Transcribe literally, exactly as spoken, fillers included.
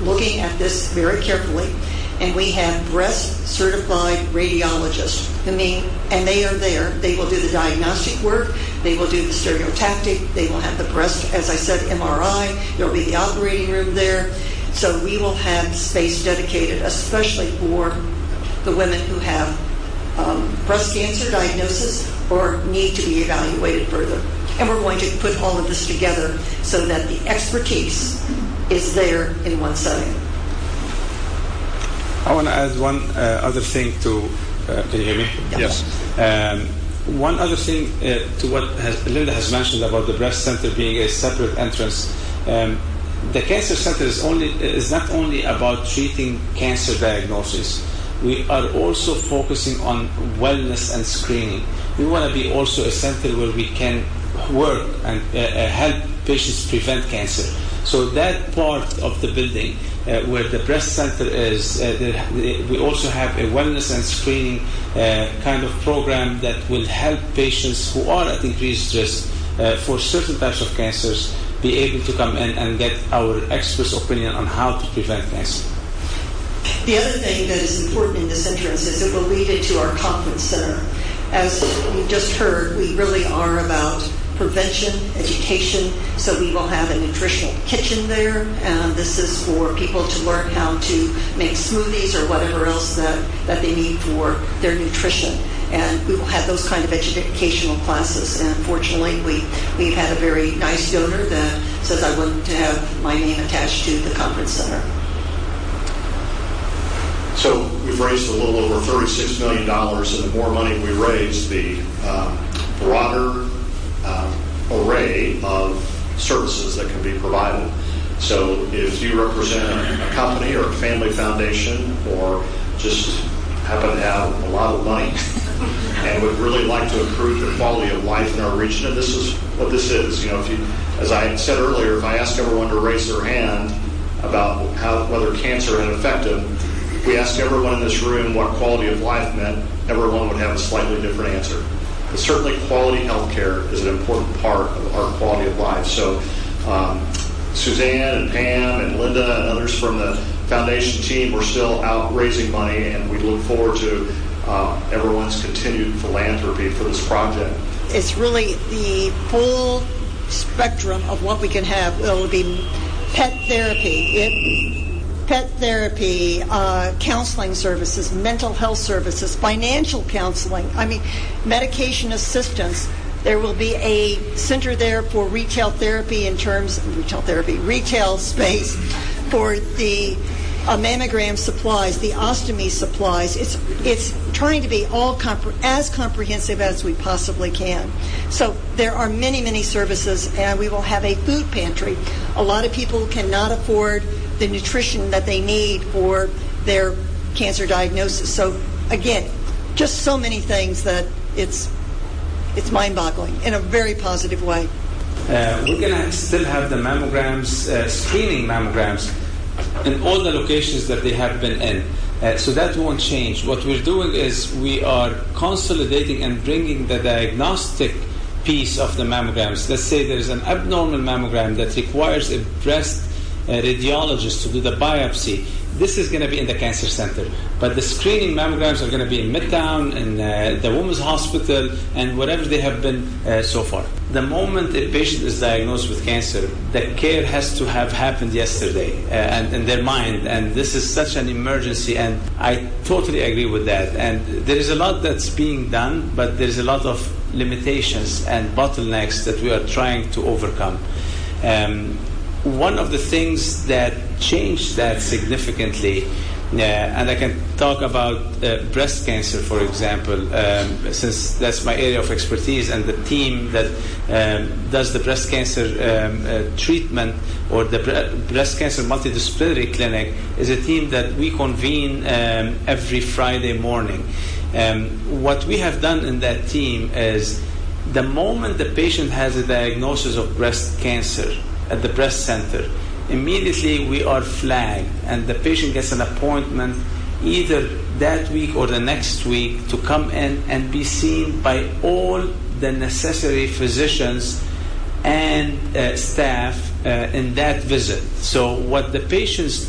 looking at this very carefully, and we have breast-certified radiologists. I mean, and they are there. They will do the diagnostic work. They will do the stereotactic. They will have the breast, as I said, M R I. There will be the operating room there. So we will have space dedicated, especially for the women who have um, breast cancer diagnosis or need to be evaluated further. And we're going to put all of this together so that the expertise is there in one setting. I want to add one uh, other thing to, uh, can you hear me? Yes. Um, one other thing uh, to what has, Linda has mentioned about the breast center being a separate entrance. Um, the cancer center is only is not only about treating cancer diagnosis. We are also focusing on wellness and screening. We want to be also a center where we can work and uh, uh, help patients prevent cancer. So that part of the building uh, where the breast center is, uh, the, the, we also have a wellness and screening uh, kind of program that will help patients who are at increased risk uh, for certain types of cancers be able to come in and get our experts' opinion on how to prevent cancer. The other thing that is important in this entrance is it will lead into our conference center. As you just heard, we really are about prevention, education, so we will have a nutritional kitchen there, and this is for people to learn how to make smoothies or whatever else that, that they need for their nutrition. And we will have those kind of educational classes. And fortunately, we, we've had a very nice donor that says I want to have my name attached to the conference center. So we've raised a little over thirty-six million dollars, and the more money we raise, the um, broader um, array of services that can be provided. So if you represent a company or a family foundation or just happen to have a lot of money and would really like to improve the quality of life in our region, and this is what this is. You know, if you, as I said earlier, if I asked everyone to raise their hand about how whether cancer had affected them, we asked everyone in this room what quality of life meant, everyone would have a slightly different answer. But certainly quality health care is an important part of our quality of life. So um, Suzanne and Pam and Linda and others from the foundation team are still out raising money, and we look forward to uh, everyone's continued philanthropy for this project. It's really the full spectrum of what we can have. It will be pet therapy. It pet therapy, uh, counseling services, mental health services, financial counseling, I mean, medication assistance. There will be a center there for retail therapy in terms of retail therapy, retail space for the uh, mammogram supplies, the ostomy supplies. It's it's trying to be all compre- as comprehensive as we possibly can. So there are many, many services, and we will have a food pantry. A lot of people cannot afford the nutrition that they need for their cancer diagnosis. So again, just so many things that it's it's mind-boggling in a very positive way. Uh, we're going to still have the mammograms, uh, screening mammograms in all the locations that they have been in. Uh, so that won't change. What we're doing is we are consolidating and bringing the diagnostic piece of the mammograms. Let's say there's an abnormal mammogram that requires a breast a radiologist to do the biopsy. This is going to be in the cancer center. But the screening mammograms are going to be in Midtown, in uh, the Women's Hospital, and wherever they have been uh, so far. The moment a patient is diagnosed with cancer, the care has to have happened yesterday uh, and in their mind. And this is such an emergency, and I totally agree with that. And there is a lot that's being done, but there is a lot of limitations and bottlenecks that we are trying to overcome. Um, One of the things that changed that significantly, uh, and I can talk about uh, breast cancer, for example, um, since that's my area of expertise, and the team that um, does the breast cancer um, uh, treatment or the bre- breast cancer multidisciplinary clinic is a team that we convene um, every Friday morning. Um, what we have done in that team is the moment the patient has a diagnosis of breast cancer at the breast center, immediately we are flagged, and the patient gets an appointment either that week or the next week to come in and be seen by all the necessary physicians and uh, staff uh, in that visit. So what the patients